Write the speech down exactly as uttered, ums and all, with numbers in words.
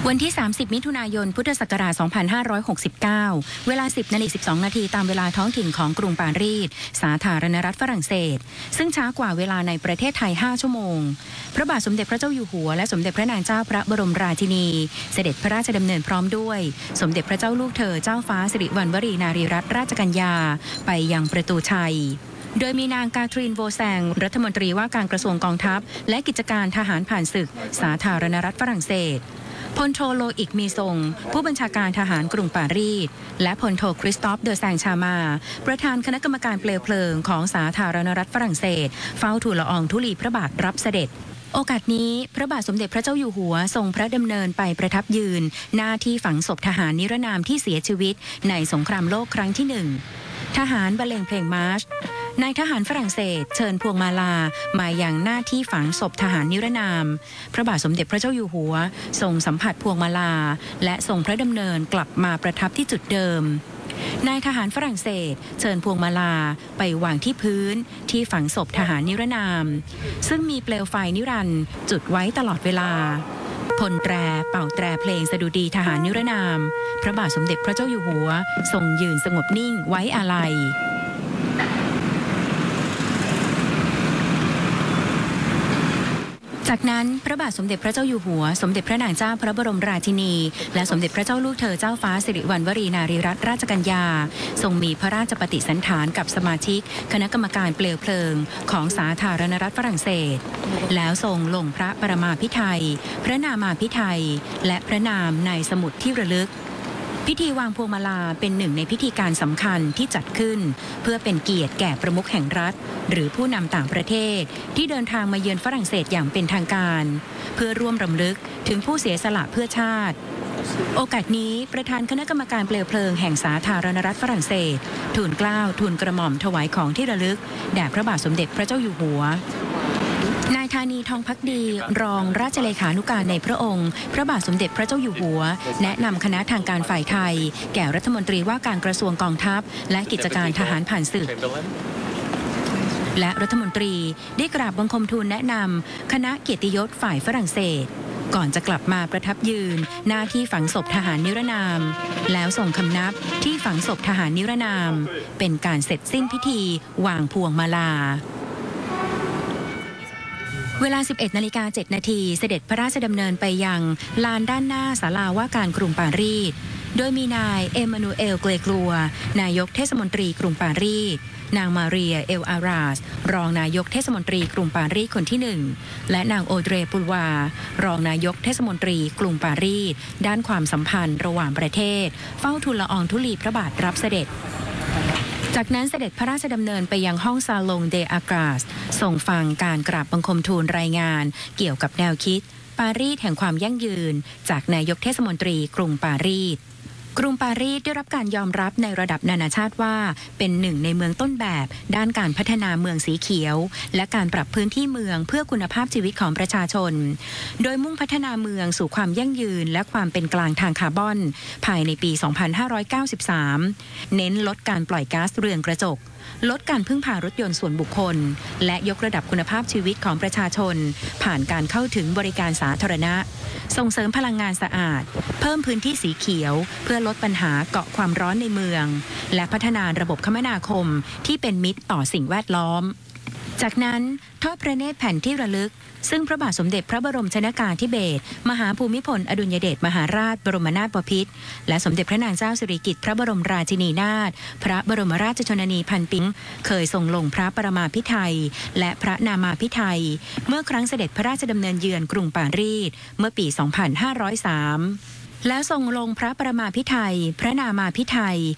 วันที่ สามสิบ มิถุนายน พุทธศักราช สองพันห้าร้อยหกสิบเก้า เวลา สิบนาฬิกาสิบสองนาทีตามเวลาท้องถิ่นของกรุงปารีส สาธารณรัฐฝรั่งเศส ซึ่งช้ากว่าเวลาในประเทศไทย ห้า ชั่วโมง พระบาทสมเด็จพระเจ้าอยู่หัวและสมเด็จพระนางเจ้าพระบรมราชินี เสด็จพระราชดำเนินพร้อมด้วย สมเด็จพระเจ้าลูกเธอเจ้าฟ้าสิริวัณวรีนารีรัตนราชกัญญา ไปยังประตูชัย โดยมีนางกาทรีน โวแซง รัฐมนตรีว่าการกระทรวงกองทัพและกิจการทหารผ่านศึก สาธารณรัฐฝรั่งเศส พลโทโลอิกมีทรงผู้บัญชาการทหารกรุงปารีสและพลโทคริสตอฟเดอแซงชามาประธานคณะกรรมการเปลวเพลิงของสาธารณรัฐฝรั่งเศสเฝ้าทูลละอองธุลีพระบาทรับเสด็จโอกาสนี้พระบาทสมเด็จพระเจ้าอยู่หัวทรงพระดำเนินไปประทับยืนหน้าที่ฝังศพทหารนิรนามที่เสียชีวิตในสงครามโลกครั้งที่หนึ่งทหารบรรเลงเพลงมาร์ชนายทหารฝรั่งเศสเชิญพวงมาลามายังหน้าที่ฝังศพทหารนิรนามพระบาทสมเด็จพระเจ้าอยู่หัวทรงสัมผัสพวงมาลาและทรงพระดำเนินกลับมาประทับที่จุดเดิมนายทหารฝรั่งเศสเชิญพวงมาลาไปวางที่พื้นที่ฝังศพทหารนิรนามซึ่งมีเปลวไฟนิรันดร์จุดไว้ตลอดเวลาพลแตรเป่าแตรเพลงสดุดีทหารนิรนามพระบาทสมเด็จพระเจ้าอยู่หัวทรงยืนสงบนิ่งไว้อาลัยจากนั้นพระบาทสมเด็จพระเจ้าอยู่หัวสมเด็จพระนางเจ้าพระบรมราชินีและสมเด็จพระเจ้าลูกเธอเจ้าฟ้าสิริวัณวรีนารีรัตนราชกัญญาทรงมีพระราชปฏิสันถานกับสมาชิกคณะกรรมการเปลวเพลิงของสาธารณรัฐฝรั่งเศสแล้วทรงลงพระปรมาภิไธยพระนามาภิไธยและพระนามในสมุดที่ระลึกพิธีวางพวงมาลาเป็นหนึ่งในพิธีการสำคัญที่จัดขึ้นเพื่อเป็นเกียรติแก่ประมุขแห่งรัฐหรือผู้นำต่างประเทศที่เดินทางมาเยือนฝรั่งเศสอย่างเป็นทางการเพื่อร่วมรำลึกถึงผู้เสียสละเพื่อชาติโอกาสนี้ประธานคณะกรรมการเปลวเพลิงแห่งสาธารณรัฐฝรั่งเศสทูลเกล้าทูลกระหม่อมถวายของที่ระลึกแด่พระบาทสมเด็จพระเจ้าอยู่หัวนายธานีทองภักดีรองราชเลขานุการในพระองค์พระบาทสมเด็จพระเจ้าอยู่หัวแนะนำคณะทางการฝ่ายไทยแก่รัฐมนตรีว่าการกระทรวงกองทัพและกิจการทหารผ่านศึกและรัฐมนตรีได้กราบบังคมทูลแนะนำคณะเกียรติยศฝ่ายฝรั่งเศสก่อนจะกลับมาประทับยืนหน้าที่ฝังศพทหารนิรนามแล้วส่งคำนับที่ฝังศพทหารนิรนามเป็นการเสร็จสิ้นพิธีวางพวงมาลาเวลา สิบเอ็ดนาฬิกาเจ็ดนาทีเสด็จพระราชดำเนินไปยังลานด้านหน้าศาลาว่าการกรุงปารีสโดยมีนายเอมานูเอลเกรกลัวนายกเทศมนตรีกรุงปารีสนางมาเรียเอลอาราสรองนายกเทศมนตรีกรุงปารีสคนที่หนึ่งและนางโอเดรปุลวารองนายกเทศมนตรีกรุงปารีสด้านความสัมพันธ์ระหว่างประเทศเฝ้าทูลละอองธุลีพระบาทรับเสด็จจากนั้นเสด็จพระราชดำเนินไปยังห้องซาลงเดอากาสส่งฟังการกราบบังคมทูลรายงานเกี่ยวกับแนวคิดปารีสแห่งความยั่งยืนจากนายกเทศมนตรีกรุงปารีสกรุงปารีสได้รับการยอมรับในระดับนานาชาติว่าเป็นหนึ่งในเมืองต้นแบบด้านการพัฒนาเมืองสีเขียวและการปรับพื้นที่เมืองเพื่อคุณภาพชีวิตของประชาชนโดยมุ่งพัฒนาเมืองสู่ความยั่งยืนและความเป็นกลางทางคาร์บอนภายในปี สองพันห้าร้อยเก้าสิบสาม เน้นลดการปล่อยก๊าซเรือนกระจกลดการพึ่งพารถยนต์ส่วนบุคคลและยกระดับคุณภาพชีวิตของประชาชนผ่านการเข้าถึงบริการสาธารณะส่งเสริมพลังงานสะอาดเพิ่มพื้นที่สีเขียวเพื่อลดปัญหาเกาะความร้อนในเมืองและพัฒนาระบบคมนาคมที่เป็นมิตรต่อสิ่งแวดล้อมจากนั้นทอดพระเนตรแผ่นที่ระลึกซึ่งพระบาทสมเด็จพระบรมชนกาธิเบศรมหาภูมิพลอดุลยเดชมหาราชบรมนาถบพิตรและสมเด็จพระนางเจ้าสิริกิติ์พระบรมราชินีนาถพระบรมราชชนนีพันปีเคยทรงลงพระปรมาภิไธยและพระนามาภิไธยเมื่อครั้งเสด็จพระราชดำเนินเยือนกรุงปารีสเมื่อปี สองพันห้าร้อยสาม แล้วทรงลงพระปรมาภิไธยพระนามาภิไธย